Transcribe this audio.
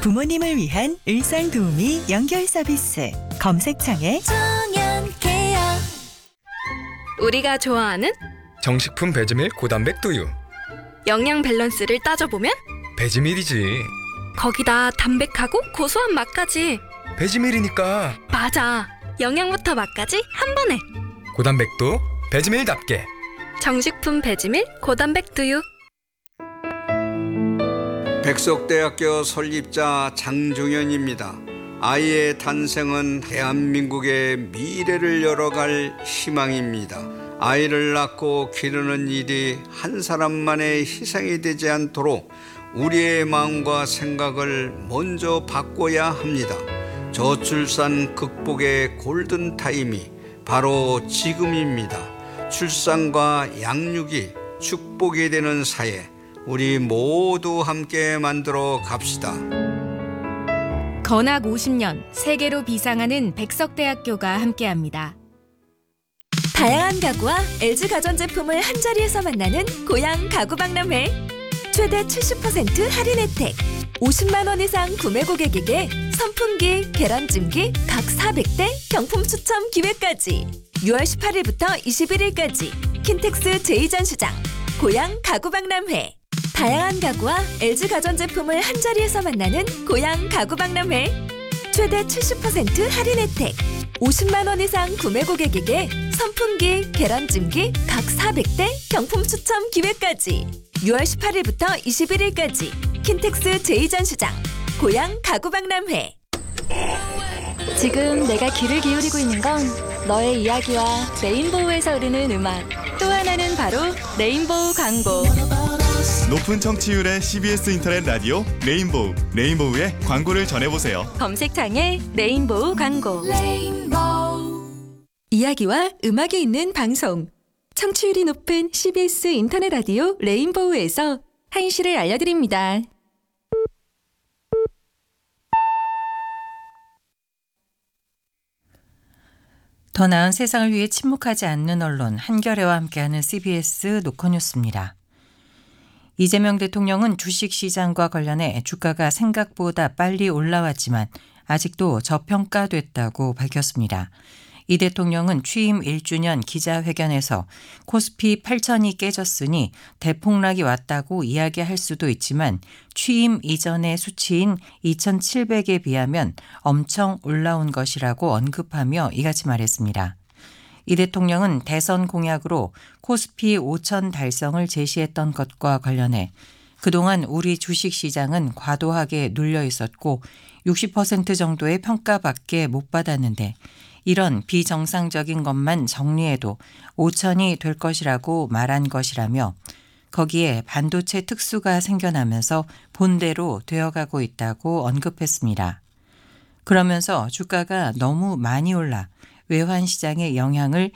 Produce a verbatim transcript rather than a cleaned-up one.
부모님을 위한 일상 도우미 연결 서비스. 검색창에 정연케어. 우리가 좋아하는 정식품 배지밀 고단백 두유. 영양 밸런스를 따져보면 배지밀이지. 거기다 담백하고 고소한 맛까지. 배지밀이니까 맞아. 영양부터 맛까지 한 번에. 고단백도 배지밀답게. 정식품 배지밀 고단백 두유. 백석대학교 설립자 장중현입니다. 아이의 탄생은 대한민국의 미래를 열어갈 희망입니다. 아이를 낳고 기르는 일이 한 사람만의 희생이 되지 않도록 우리의 마음과 생각을 먼저 바꿔야 합니다. 저출산 극복의 골든타임이 바로 지금입니다. 출산과 양육이 축복이 되는 사회, 우리 모두 함께 만들어 갑시다. 건학 오십 년 세계로 비상하는 백석대학교가 함께합니다. 다양한 가구와 엘지 가전제품을 한자리에서 만나는 고양 가구박람회. 최대 칠십 퍼센트 할인 혜택. 오십만 원 이상 구매 고객에게 선풍기, 계란찜기 각 사백 대 경품 추첨 기회까지. 유월 십팔일부터 이십일일까지 킨텍스 제이전시장 고양 가구박람회. 다양한 가구와 엘지 가전제품을 한자리에서 만나는 고양 가구박람회. 최대 칠십 퍼센트 할인 혜택. 오십만 원 이상 구매 고객에게 선풍기, 계란찜기 각 사백 대 경품 추첨 기회까지. 유월 십팔일부터 이십일일까지 킨텍스 제이전시장 고양 가구박람회. 지금 내가 귀를 기울이고 있는 건 너의 이야기와 레인보우에서 흐르는 음악, 또 하나는 바로 레인보우 광고. 높은 청취율의 씨비에스 인터넷 라디오 레인보우, 레인보우의 광고를 전해보세요. 검색창에 레인보우 광고. 이야기와 음악이 있는 방송. 청취율이 높은 씨비에스 인터넷 라디오 레인보우에서 한시를 알려드립니다. 더 나은 세상을 위해 침묵하지 않는 언론 한겨레와 함께하는 씨비에스 노컷뉴스입니다. 이재명 대통령은 주식시장과 관련해 주가가 생각보다 빨리 올라왔지만 아직도 저평가됐다고 밝혔습니다. 이 대통령은 취임 일 주년 기자회견에서 코스피 팔천이 깨졌으니 대폭락이 왔다고 이야기할 수도 있지만 취임 이전의 수치인 이천칠백에 비하면 엄청 올라온 것이라고 언급하며 이같이 말했습니다. 이 대통령은 대선 공약으로 코스피 오천 달성을 제시했던 것과 관련해 그동안 우리 주식시장은 과도하게 눌려 있었고 육십 퍼센트 정도의 평가밖에 못 받았는데 이런 비정상적인 것만 정리해도 오천이 될 것이라고 말한 것이라며 거기에 반도체 특수가 생겨나면서 본대로 되어가고 있다고 언급했습니다. 그러면서 주가가 너무 많이 올라 외환시장에 영향을